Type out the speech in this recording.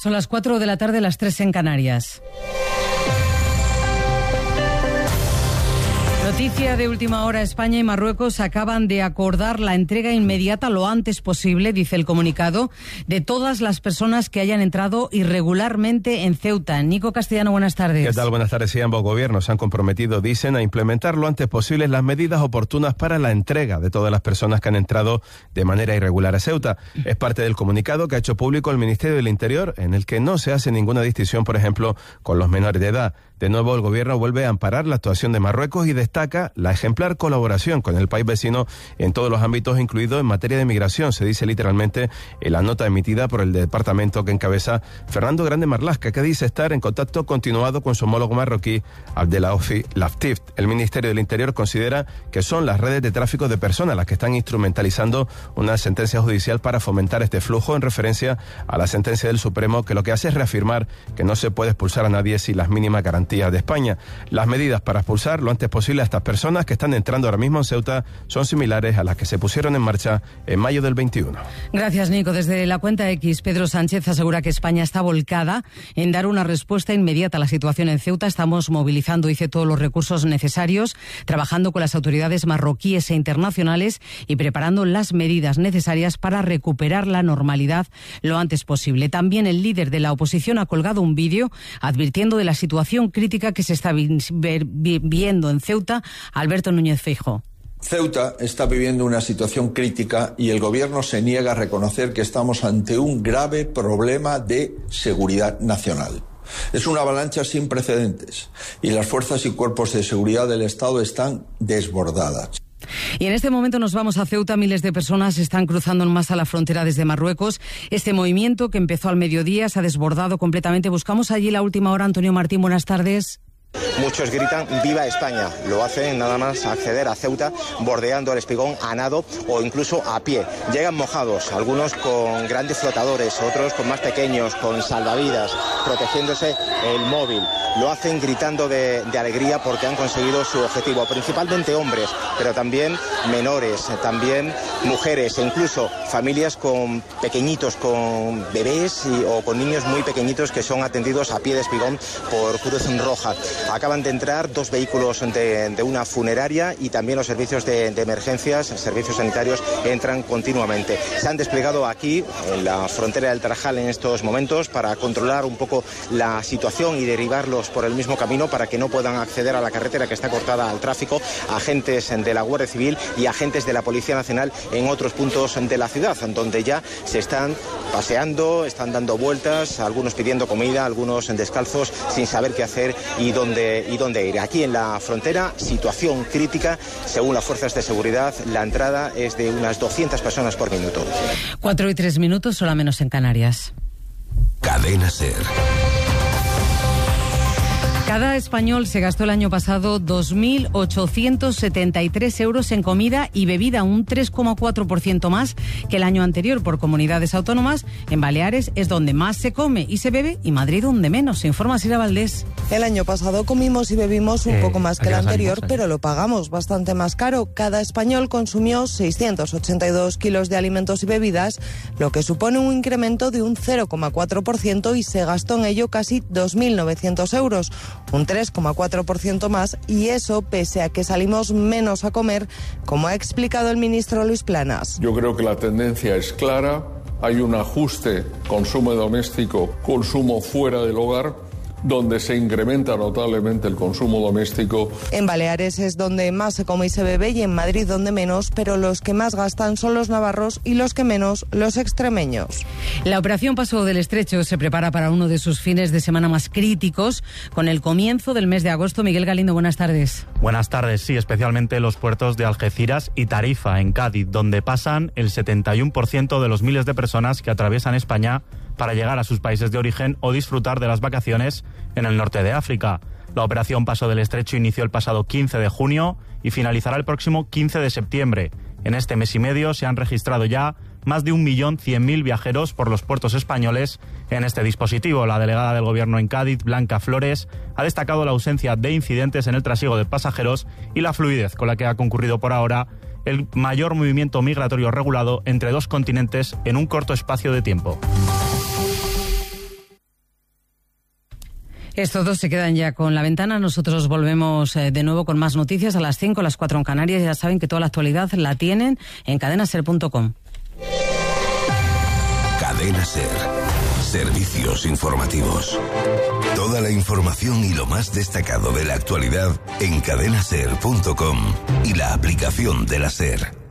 Son las 4 de la tarde, las 3 en Canarias. Noticia de última hora: España y Marruecos acaban de acordar la entrega inmediata lo antes posible, dice el comunicado, de todas las personas que hayan entrado irregularmente en Ceuta. Nico Castellano, buenas tardes. ¿Qué tal? Buenas tardes. Sí, ambos gobiernos se han comprometido, dicen, a implementar lo antes posible las medidas oportunas para la entrega de todas las personas que han entrado de manera irregular a Ceuta. Es parte del comunicado que ha hecho público el Ministerio del Interior, en el que no se hace ninguna distinción, por ejemplo, con los menores de edad. De nuevo, el gobierno vuelve a amparar la actuación de Marruecos y destaca la ejemplar colaboración con el país vecino en todos los ámbitos, incluido en materia de migración. Se dice literalmente en la nota emitida por el departamento que encabeza Fernando Grande Marlaska, que dice estar en contacto continuado con su homólogo marroquí, Abdelaofi Laftif. El Ministerio del Interior considera que son las redes de tráfico de personas las que están instrumentalizando una sentencia judicial para fomentar este flujo, en referencia a la sentencia del Supremo, que lo que hace es reafirmar que no se puede expulsar a nadie sin las mínimas garantías de España. Las medidas para expulsar lo antes posible a estas personas que están entrando ahora mismo en Ceuta son similares a las que se pusieron en marcha en mayo del 21. Gracias, Nico. Desde la cuenta X, Pedro Sánchez asegura que España está volcada en dar una respuesta inmediata a la situación en Ceuta. Estamos movilizando, dice, todos los recursos necesarios, trabajando con las autoridades marroquíes e internacionales y preparando las medidas necesarias para recuperar la normalidad lo antes posible. También el líder de la oposición ha colgado un vídeo advirtiendo de la situación crítica que se está viendo en Ceuta. Alberto Núñez Feijóo. Ceuta está viviendo una situación crítica y el gobierno se niega a reconocer que estamos ante un grave problema de seguridad nacional. Es una avalancha sin precedentes y las fuerzas y cuerpos de seguridad del Estado están desbordadas. Y en este momento nos vamos a Ceuta. Miles de personas están cruzando en masa la frontera desde Marruecos. Este movimiento, que empezó al mediodía, se ha desbordado completamente. Buscamos allí la última hora. Antonio Martín, buenas tardes. Muchos gritan ¡Viva España! Lo hacen nada más acceder a Ceuta, bordeando el Espigón a nado o incluso a pie. Llegan mojados, algunos con grandes flotadores, otros con más pequeños, con salvavidas, protegiéndose el móvil. Lo hacen gritando de alegría porque han conseguido su objetivo, principalmente hombres, pero también menores, también mujeres e incluso familias con pequeñitos, con bebés o con niños muy pequeñitos que son atendidos a pie de Espigón por Cruz Roja. Acaban de entrar 2 vehículos de una funeraria y también los servicios de emergencias, servicios sanitarios, entran continuamente. Se han desplegado aquí en la frontera del Tarajal en estos momentos para controlar un poco la situación y derivarlos por el mismo camino para que no puedan acceder a la carretera que está cortada al tráfico. Agentes de la Guardia Civil y agentes de la Policía Nacional en otros puntos de la ciudad, donde ya se están paseando, están dando vueltas, algunos pidiendo comida, algunos descalzos sin saber qué hacer y dónde ir. Aquí en la frontera, situación crítica. Según las fuerzas de seguridad, la entrada es de unas 200 personas por minuto. 4 y 3 minutos, hora menos en Canarias. Cadena SER. Cada español se gastó el año pasado 2.873 euros en comida y bebida, un 3,4% más que el año anterior. Por comunidades autónomas, en Baleares es donde más se come y se bebe y Madrid donde menos. Se informa Sira Valdés. El año pasado comimos y bebimos un poco más que el anterior, pero lo pagamos bastante más caro. Cada español consumió 682 kilos de alimentos y bebidas, lo que supone un incremento de un 0,4% y se gastó en ello casi 2.900 euros. Un 3,4% más, y eso pese a que salimos menos a comer, como ha explicado el ministro Luis Planas. Yo creo que la tendencia es clara, hay un ajuste consumo doméstico, consumo fuera del hogar, donde se incrementa notablemente el consumo doméstico. En Baleares es donde más se come y se bebe y en Madrid donde menos, pero los que más gastan son los navarros y los que menos, los extremeños. La operación Paso del Estrecho se prepara para uno de sus fines de semana más críticos, con el comienzo del mes de agosto. Miguel Galindo, buenas tardes. Buenas tardes, sí, especialmente los puertos de Algeciras y Tarifa, en Cádiz, donde pasan el 71% de los miles de personas que atraviesan España para llegar a sus países de origen o disfrutar de las vacaciones en el norte de África. La operación Paso del Estrecho inició el pasado 15 de junio y finalizará el próximo 15 de septiembre. En este mes y medio se han registrado ya más de 1.100.000 viajeros por los puertos españoles en este dispositivo. La delegada del Gobierno en Cádiz, Blanca Flores, ha destacado la ausencia de incidentes en el trasiego de pasajeros y la fluidez con la que ha concurrido por ahora el mayor movimiento migratorio regulado entre dos continentes en un corto espacio de tiempo. Estos dos se quedan ya con la ventana. Nosotros volvemos de nuevo con más noticias a las 5, a las 4 en Canarias. Ya saben que toda la actualidad la tienen en cadenaser.com. Cadena Ser. Servicios informativos. Toda la información y lo más destacado de la actualidad en cadenaser.com y la aplicación de la Ser.